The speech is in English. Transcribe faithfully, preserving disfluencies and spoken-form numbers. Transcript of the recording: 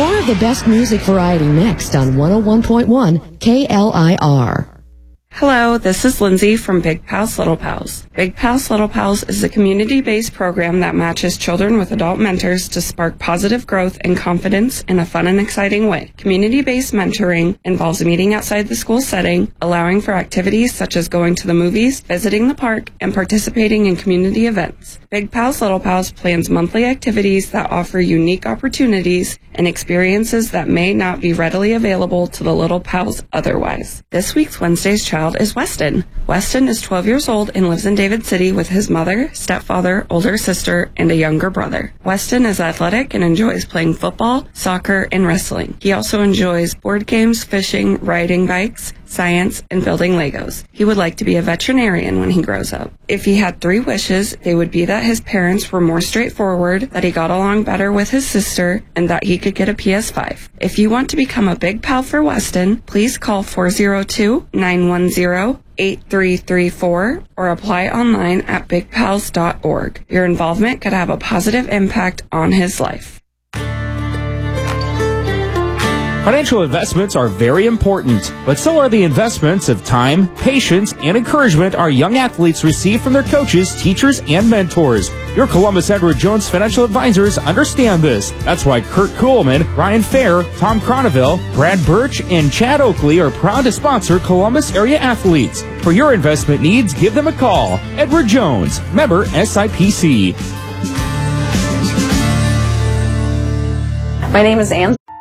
More of the best music variety next on one oh one point one K L I R. Hello, this is Lindsay from Big Pals Little Pals. Big Pals Little Pals is a community-based program that matches children with adult mentors to spark positive growth and confidence in a fun and exciting way. Community-based mentoring involves meeting outside the school setting, allowing for activities such as going to the movies, visiting the park, and participating in community events. Big Pals Little Pals plans monthly activities that offer unique opportunities and experiences that may not be readily available to the Little Pals otherwise. This week's Wednesday's child is Weston. Weston is twelve years old and lives in David City with his mother, stepfather, older sister, and a younger brother. Weston is athletic and enjoys playing football, soccer, and wrestling. He also enjoys board games, fishing, riding bikes, science, and building Legos. He would like to be a veterinarian when he grows up. If he had three wishes, they would be that his parents were more straightforward, that he got along better with his sister, and that he could get a P S five. If you want to become a big pal for Weston, please call four oh two, nine one zero, eight three three four or apply online at big pals dot org. Your involvement could have a positive impact on his life. Financial investments are very important, but so are the investments of time, patience, and encouragement our young athletes receive from their coaches, teachers, and mentors. Your Columbus Edward Jones financial advisors understand this. That's why Kurt Kuhlman, Ryan Fair, Tom Croneville, Brad Birch, and Chad Oakley are proud to sponsor Columbus area athletes. For your investment needs, give them a call. Edward Jones, member S I P C. My name is Ann.